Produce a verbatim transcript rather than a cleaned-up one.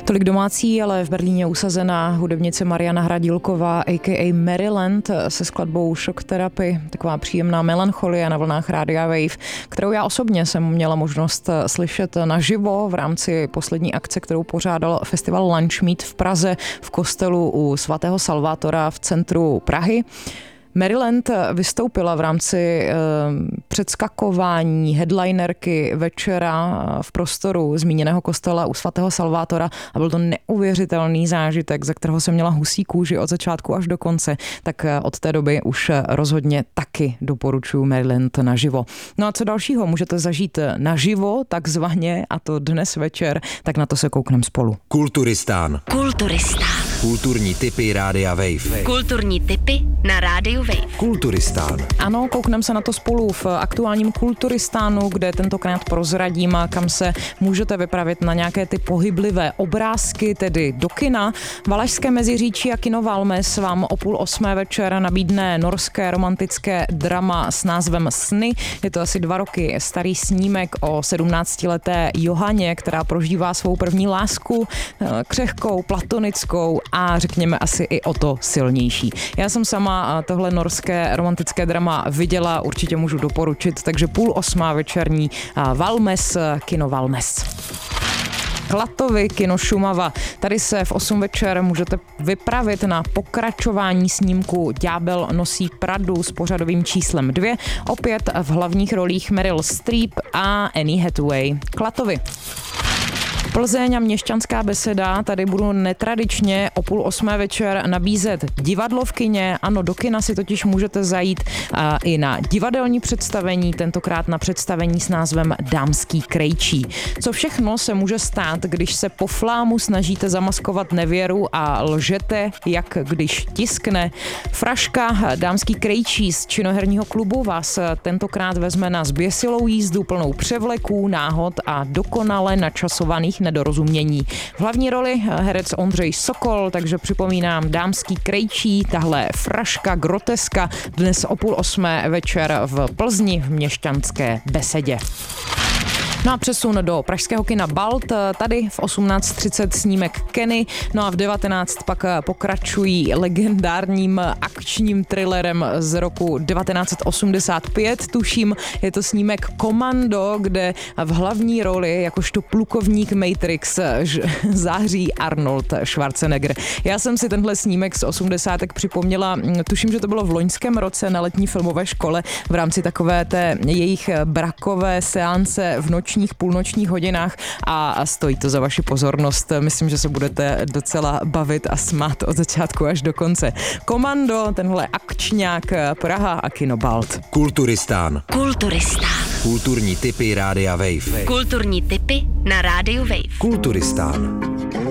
Tolik domácí, ale v Berlíně usazená hudebnice Mariana Hradílková, a k a. Maryland, se skladbou Shock Therapy, taková příjemná melancholie na vlnách Rádia Wave, kterou já osobně jsem měla možnost slyšet naživo v rámci poslední akce, kterou pořádal festival Lunch Meet v Praze v kostelu u svatého Salvátora v centru Prahy. Maryland vystoupila v rámci e, předskakování headlinerky večera v prostoru zmíněného kostela u svatého Salvátora a byl to neuvěřitelný zážitek, za kterého jsem měla husí kůži od začátku až do konce, tak od té doby už rozhodně taky doporučuji Maryland naživo. No a co dalšího můžete zažít naživo, takzvaně, a to dnes večer, tak na to se kouknem spolu. Kulturistán. Kulturistán. Kulturní tipy Rádia Wave. Kulturní tipy na Rádiu Wave. Kulturistán. Ano, koukneme se na to spolu v aktuálním Kulturistánu, kde tentokrát prozradím, kam se můžete vypravit na nějaké ty pohyblivé obrázky, tedy do kina. Valašské Meziříčí a kino Valmes vám o půl osmé večer nabídne norské romantické drama s názvem Sny. Je to asi dva roky starý snímek o sedmnáctileté Johaně, která prožívá svou první lásku, křehkou, platonickou a řekněme asi i o to silnější. Já jsem sama tohle norské romantické drama viděla, určitě můžu doporučit, takže půl osmá večerní Valmes, kino Valmes. Klatovy, kino Šumava. Tady se v osm večer můžete vypravit na pokračování snímku Ďábel nosí Pradu s pořadovým číslem dvě, opět v hlavních rolích Meryl Streep a Annie Hathaway. Klatovy. Plzeň a Měšťanská beseda, tady budu netradičně o půl osmé večer nabízet divadlo v kině. Ano, do kina si totiž můžete zajít a, i na divadelní představení, tentokrát na představení s názvem Dámský krejčí. Co všechno se může stát, když se po flámu snažíte zamaskovat nevěru a lžete, jak když tiskne. Fraška Dámský krejčí z činoherního klubu vás tentokrát vezme na zběsilou jízdu plnou převleků, náhod a dokonale načasovaných nedorozumění. V hlavní roli herec Ondřej Sokol, takže připomínám Dámský krejčí, tahle fraška groteska dnes o půl osmé večer v Plzni v Měšťanské besedě. No a přesun do pražského kina Balt, tady v osmnáct třicet snímek Kenny, no a v devatenáct pak pokračují legendárním akčním thrillerem z roku devatenáct osmdesát pět, tuším, je to snímek Komando, kde v hlavní roli jakožto plukovník Matrix září Arnold Schwarzenegger. Já jsem si tenhle snímek z osmdesátek připomněla, tuším, že to bylo v loňském roce na letní filmové škole v rámci takové té jejich brakové seance v noční půlnočních hodinách a stojí to za vaši pozornost. Myslím, že se budete docela bavit a smát od začátku až do konce. Komando, tenhle akčňák, Praha a kino Balt. Kulturistán. Kulturistán. Kulturní tipy Rádia Wave. Kulturní tipy na Rádiu Wave. Kulturistán.